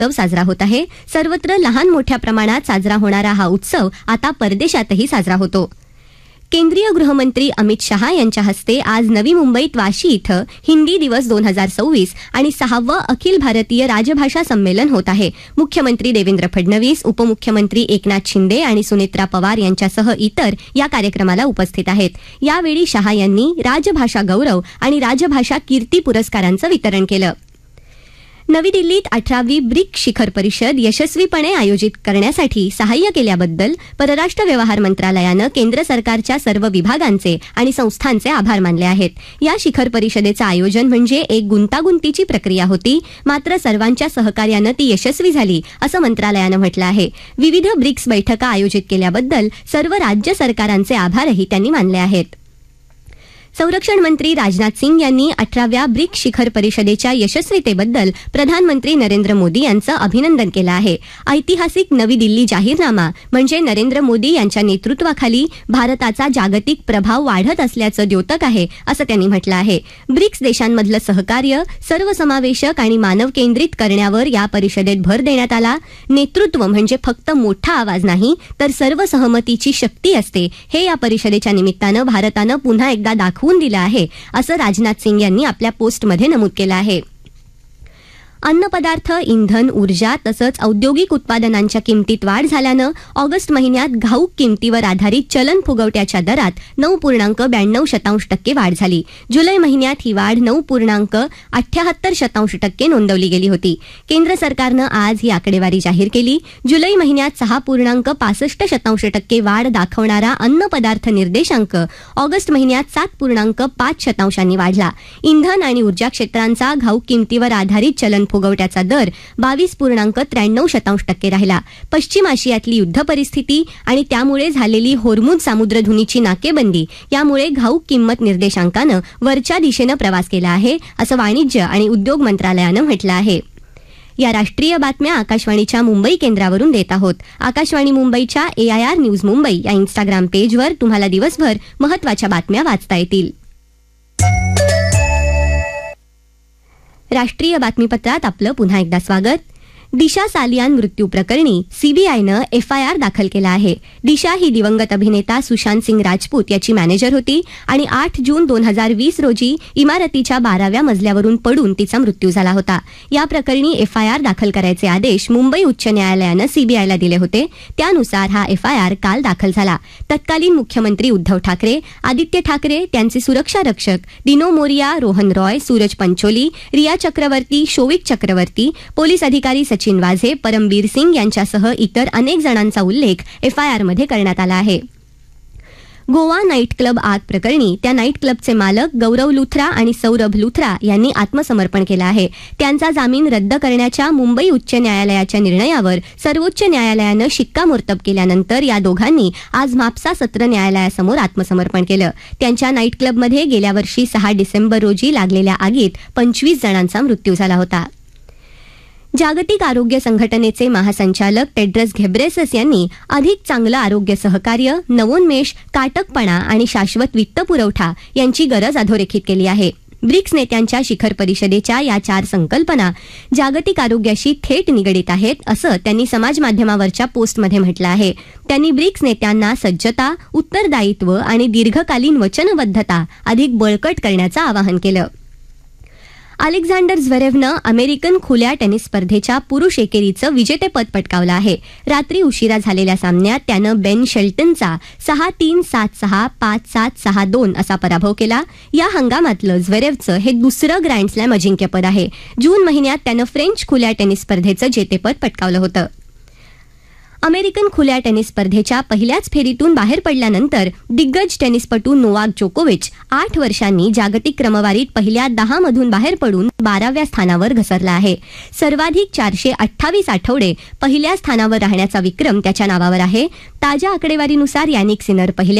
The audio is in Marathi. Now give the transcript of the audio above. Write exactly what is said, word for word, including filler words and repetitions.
उत्सव साजरा होत आहे. सर्वत्र लहान मोठ्या प्रमाणात साजरा होणारा हा उत्सव आता परदेशातही साजरा होतो. केंद्रीय गृहमंत्री अमित शहा यांच्या हस्ते आज नवी मुंबईत वाशी इथं हिंदी दिवस दोन हजार सव्वीस आणि सहावं अखिल भारतीय राजभाषा संमेलन होत आहे. मुख्यमंत्री देवेंद्र फडणवीस, उपमुख्यमंत्री एकनाथ शिंदे आणि सुनेत्रा पवार यांच्यासह इतर या कार्यक्रमाला उपस्थित आहेत. यावेळी शहा यांनी राजभाषा गौरव आणि राजभाषा कीर्ती पुरस्कारांचं वितरण केलं. नवी दिल्लीत अठरावी ब्रिक्स शिखर परिषद यशस्वीपणे आयोजित करण्यासाठी सहाय्य केल्याबद्दल परराष्ट्र व्यवहार मंत्रालयानं केंद्र सरकारच्या सर्व विभागांचे आणि संस्थांचे आभार मानले आहेत. या शिखर परिषदेचं आयोजन म्हणजे एक गुंतागुंतीची प्रक्रिया होती, मात्र सर्वांच्या सहकार्यानं ती यशस्वी झाली, असं मंत्रालयानं म्हटलं आहे. विविध ब्रिक्स बैठका आयोजित केल्याबद्दल सर्व राज्य सरकारांचे आभारही त्यांनी मानले आहेत. संरक्षण मंत्री राजनाथ सिंग यांनी अठराव्या ब्रिक्स शिखर परिषदेच्या यशस्वीतेबद्दल प्रधानमंत्री नरेंद्र मोदी यांचं अभिनंदन केलं आहे. ऐतिहासिक नवी दिल्ली जाहीरनामा म्हणजे नरेंद्र मोदी यांच्या नेतृत्वाखाली भारताचा जागतिक प्रभाव वाढत असल्याचं द्योतक आहे, असं त्यांनी म्हटलं आहे. ब्रिक्स देशांमधलं सहकार्य सर्वसमावेशक आणि मानव केंद्रित करण्यावर या परिषदेत भर देण्यात आला. नेतृत्व म्हणजे फक्त मोठा आवाज नाही, तर सर्व सहमतीची शक्ती असते, हे या परिषदेच्या निमित्तानं भारतानं पुन्हा एकदा दाखवलं दाखवून दिलं आहे, असं राजनाथ सिंग यांनी आपल्या पोस्टमध्ये नमूद केलं आहे. अन्नपदार्थ, इंधन, ऊर्जा तसंच औद्योगिक उत्पादनांच्या किमतीत वाढ झाल्यानं ऑगस्ट महिन्यात घाऊक किमतीवर आधारित चलन फुगवट्याच्या दरात नऊ पूर्णांक ब्याण्णव शतांश टक्के वाढ झाली. जुलै महिन्यात ही वाढ नऊ पूर्णांक अठ्ठ्याहत्तर शतांश टक्के नोंदवली गेली होती. केंद्र सरकारनं आज ही आकडेवारी जाहीर केली. जुलै महिन्यात सहा पूर्णांक पासष्ट शतांश टक्के वाढ दाखवणारा अन्नपदार्थ निर्देशांक ऑगस्ट महिन्यात सात पूर्णांक पाच शतांशांनी वाढला. इंधन आणि ऊर्जा क्षेत्रांचा घाऊक किमतीवर आधारित चलन फुगवट्याचा दर बावीस पूर्णांक त्र्याण्णव शतांश टक्के राहिला. पश्चिम आशियातली युद्ध परिस्थिती आणि त्यामुळे झालेली होर्मुझ सामुद्रधुनीची नाकेबंदी यामुळे घाऊक किंमत निर्देशांकानं वरच्या दिशेनं प्रवास केला आहे, असं वाणिज्य आणि उद्योग मंत्रालयानं म्हटलं आहे. या राष्ट्रीय बातम्या आकाशवाणीच्या मुंबई केंद्रावरून देत आहोत. आकाशवाणी मुंबईच्या एआयआर न्यूज मुंबई या इन्स्टाग्राम पेजवर तुम्हाला दिवसभर महत्त्वाच्या बातम्या वाचता येतील. राष्ट्रीय बातमीपत्रात आपलं पुन्हा एकदा स्वागत. दिशा सालियान मृत्यू प्रकरणी सीबीआयनं एफआयआर दाखल केला आहे. दिशा ही दिवंगत अभिनेता सुशांत सिंग राजपूत याची मॅनेजर होती आणि आठ जून दोन हजार वीस रोजी इमारतीच्या बाराव्या मजल्यावरून पडून तिचा मृत्यू झाला होता. या प्रकरणी एफआयआर दाखल करायचे आदेश मुंबई उच्च न्यायालयानं सीबीआयला दिले होते. त्यानुसार हा एफआयआर काल दाखल झाला. तत्कालीन मुख्यमंत्री उद्धव ठाकरे, आदित्य ठाकरे, त्यांचे सुरक्षा रक्षक दिनो मोरिया, रोहन रॉय, सूरज पंचोली, रिया चक्रवर्ती, शोविक चक्रवर्ती, पोलीस अधिकारी सचिन वाझे, परमबीर सिंग यांच्यासह इतर अनेक जणांचा उल्लेख एफआयआरमध्ये करण्यात आला आहे. गोवा नाईट क्लब आग प्रकरणी त्या नाईट क्लबचे मालक गौरव लुथरा आणि सौरभ लुथरा यांनी आत्मसमर्पण केलं आहे. त्यांचा जामीन रद्द करण्याच्या मुंबई उच्च न्यायालयाच्या निर्णयावर सर्वोच्च न्यायालयानं शिक्कामोर्तब केल्यानंतर या दोघांनी आज म्हापसा सत्र न्यायालयासमोर आत्मसमर्पण केलं. त्यांच्या नाईट क्लबमध्ये गेल्या वर्षी सहा डिसेंबर रोजी लागलेल्या आगीत पंचवीस जणांचा मृत्यू झाला होता. जागतिक आरोग्य संघटनेचे महासंचालक टेड्रस घेब्रेसस यांनी अधिक चांगलं आरोग्य सहकार्य, नवोन्मेष, काटकपणा आणि शाश्वत वित्तपुरवठा यांची गरज अधोरेखित केली आहे. ब्रिक्स नेत्यांच्या शिखर परिषदेच्या या चार संकल्पना जागतिक आरोग्याशी थेट निगडीत आहेत, असं त्यांनी समाजमाध्यमावरच्या पोस्टमध्ये म्हटलं आहे. त्यांनी ब्रिक्स नेत्यांना सज्जता, उत्तरदायित्व आणि दीर्घकालीन वचनबद्धता अधिक बळकट करण्याचं आवाहन केलं. अलेक्झांडर झ्वेरेवनं अमेरिकन खुल्या टेनिस स्पर्धेच्या पुरुष एकेरीचं विजेतेपद पटकावलं आहे. रात्री उशिरा झालेल्या सामन्यात त्यानं बेन शेल्टनचा सहा तीन, सात सहा, पाच सात, सहा दोन असा पराभव केला. या हंगामातलं झ्वेरेवचं हे दुसरं ग्रँड स्लॅम अजिंक्यपद आहे. जून महिन्यात त्यानं फ्रेंच खुल्या टेनिस स्पर्धेचं जेतेपद पटकावलं होतं. अमेरिकन खुल्या टेनिस स्पर्धेच्या पहिल्याच फेरीतून बाहेर पडल्यानंतर दिग्गज टेनिसपटू नोवाक जोकोविच आठ वर्षांनी जागतिक क्रमवारीत पहिल्या दहा मधून बाहेर पडून बाराव्या स्थानावर घसरला आहे. सर्वाधिक चारशे अठ्ठावीस आठवडे पहिल्या स्थानावर राहण्याचा विक्रम त्याच्या नावावर आहे. ताज्या आकडेवारीनुसार यानिक सिनर पहिल्या